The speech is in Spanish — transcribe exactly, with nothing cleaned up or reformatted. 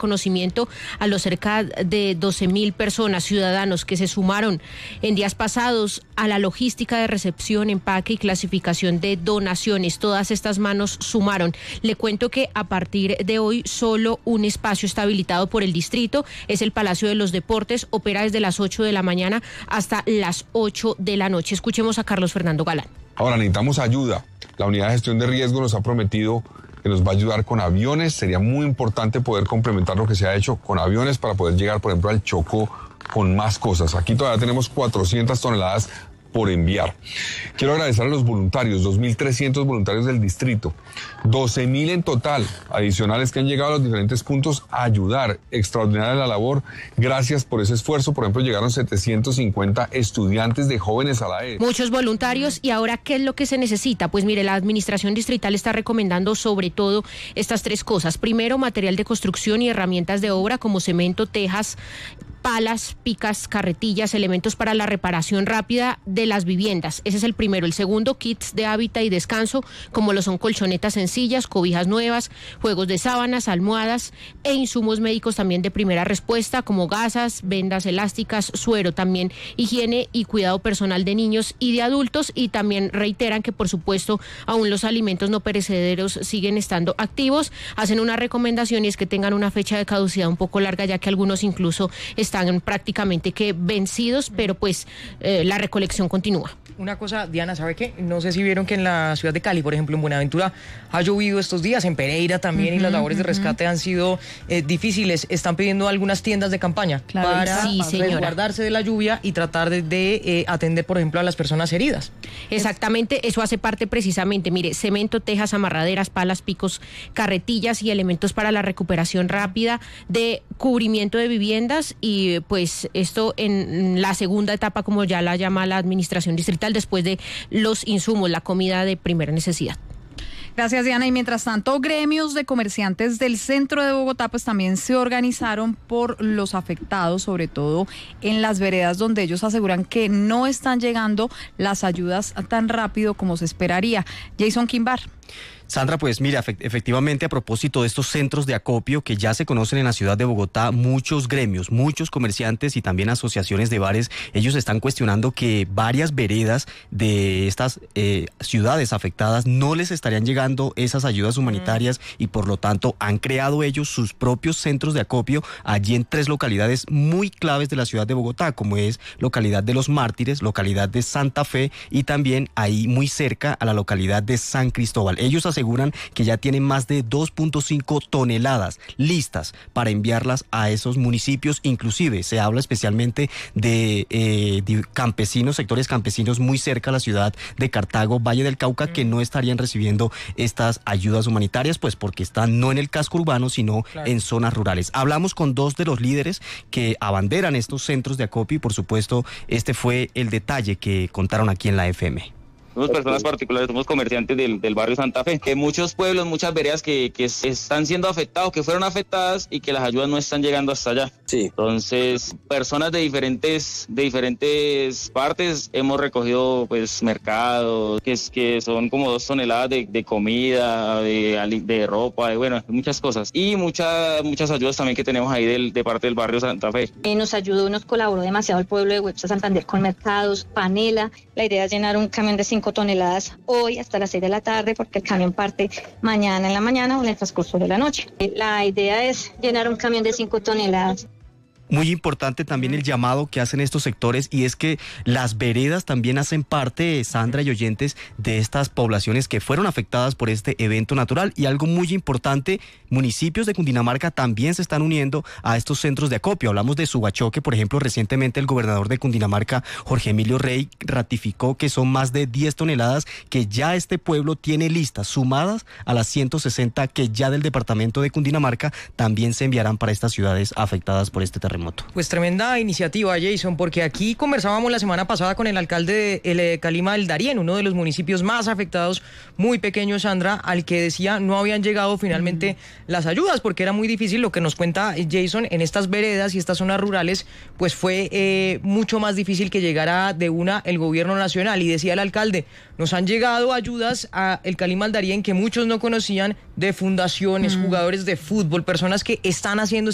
reconocimiento a los cerca de doce mil personas, ciudadanos que se sumaron en días pasados a la logística de recepción, empaque y clasificación de donaciones. Todas estas manos sumaron. Le cuento que a partir de hoy solo un espacio está habilitado por el distrito, es el Palacio de los Deportes, opera desde las ocho de la mañana hasta las ocho de la noche. Escuchemos a Carlos Fernando Galán. Ahora necesitamos ayuda. La unidad de gestión de riesgo nos ha prometido que nos va a ayudar con aviones. Sería muy importante poder complementar lo que se ha hecho con aviones para poder llegar, por ejemplo, al Chocó con más cosas. Aquí todavía tenemos cuatrocientas toneladas por enviar. Quiero agradecer a los voluntarios, dos mil trescientos voluntarios del distrito, doce mil en total adicionales que han llegado a los diferentes puntos a ayudar. Extraordinaria la labor. Gracias por ese esfuerzo. Por ejemplo, llegaron setecientos cincuenta estudiantes de jóvenes a la E. Muchos voluntarios. Y ahora, ¿qué es lo que se necesita? Pues mire, la administración distrital está recomendando sobre todo estas tres cosas. Primero, material de construcción y herramientas de obra como cemento, tejas, palas, picas, carretillas, elementos para la reparación rápida de las viviendas. Ese es el primero. El segundo, kits de hábitat y descanso, como lo son colchonetas sencillas, cobijas nuevas, juegos de sábanas, almohadas e insumos médicos también de primera respuesta, como gasas, vendas elásticas, suero, también higiene y cuidado personal de niños y de adultos. Y también reiteran que, por supuesto, aún los alimentos no perecederos siguen estando activos. Hacen una recomendación y es que tengan una fecha de caducidad un poco larga, ya que algunos incluso están están prácticamente que vencidos, pero pues eh, la recolección continúa. Una cosa, Diana, ¿sabe qué? No sé si vieron que en la ciudad de Cali, por ejemplo, en Buenaventura, ha llovido estos días, en Pereira también, uh-huh, y las labores uh-huh. de rescate han sido eh, difíciles. Están pidiendo algunas tiendas de campaña claro, para sí, resguardarse de la lluvia y tratar de, de eh, atender, por ejemplo, a las personas heridas. Exactamente, eso hace parte precisamente, mire, cemento, tejas, amarraderas, palas, picos, carretillas y elementos para la recuperación rápida de cubrimiento de viviendas. Y pues esto en la segunda etapa, como ya la llama la administración distrital, después de los insumos, la comida de primera necesidad. Gracias, Diana. Y mientras tanto, gremios de comerciantes del centro de Bogotá pues también se organizaron por los afectados, sobre todo en las veredas, donde ellos aseguran que no están llegando las ayudas tan rápido como se esperaría. Jason Quimbar. Sandra, pues mira, efectivamente a propósito de estos centros de acopio que ya se conocen en la ciudad de Bogotá, muchos gremios, muchos comerciantes y también asociaciones de bares, ellos están cuestionando que varias veredas de estas eh, ciudades afectadas no les estarían llegando esas ayudas humanitarias mm. y por lo tanto han creado ellos sus propios centros de acopio allí en tres localidades muy claves de la ciudad de Bogotá, como es localidad de Los Mártires, localidad de Santa Fe y también ahí muy cerca a la localidad de San Cristóbal. Ellos aseguran que ya tienen más de dos punto cinco toneladas listas para enviarlas a esos municipios. Inclusive se habla especialmente de, eh, de campesinos, sectores campesinos muy cerca a la ciudad de Cartago, Valle del Cauca, que no estarían recibiendo estas ayudas humanitarias, pues porque están no en el casco urbano, sino claro. en zonas rurales. Hablamos con dos de los líderes que abanderan estos centros de acopio y por supuesto este fue el detalle que contaron aquí en la F M. Somos personas particulares, somos comerciantes del, del barrio Santa Fe, que muchos pueblos, muchas veredas que, que están siendo afectados, que fueron afectadas y que las ayudas no están llegando hasta allá. Sí. Entonces, personas de diferentes, de diferentes partes hemos recogido pues mercados, que, es, que son como dos toneladas de, de comida, de, de ropa, de bueno, muchas cosas. Y muchas, muchas ayudas también que tenemos ahí del, de parte del barrio Santa Fe. Eh, nos ayudó, nos colaboró demasiado el pueblo de Webster Santander con mercados, panela. La idea es llenar un camión de cinco toneladas hoy hasta las seis de la tarde, porque el camión parte mañana en la mañana o en el transcurso de la noche. La idea es llenar un camión de cinco toneladas. Muy importante también el llamado que hacen estos sectores y es que las veredas también hacen parte, Sandra y oyentes, de estas poblaciones que fueron afectadas por este evento natural. Y algo muy importante, municipios de Cundinamarca también se están uniendo a estos centros de acopio. Hablamos de Subachoque, por ejemplo, recientemente el gobernador de Cundinamarca, Jorge Emilio Rey, ratificó que son más de diez toneladas que ya este pueblo tiene listas, sumadas a las ciento sesenta que ya del departamento de Cundinamarca también se enviarán para estas ciudades afectadas por este terremoto. Pues tremenda iniciativa, Jason, porque aquí conversábamos la semana pasada con el alcalde de el Calima del Darién, uno de los municipios más afectados, muy pequeño, Sandra, al que decía no habían llegado finalmente mm. las ayudas, porque era muy difícil. Lo que nos cuenta Jason, en estas veredas y estas zonas rurales, pues fue eh, mucho más difícil que llegara de una el gobierno nacional. Y decía el alcalde, nos han llegado ayudas a el Calima del Darién que muchos no conocían, de fundaciones, mm. jugadores de fútbol, personas que están haciendo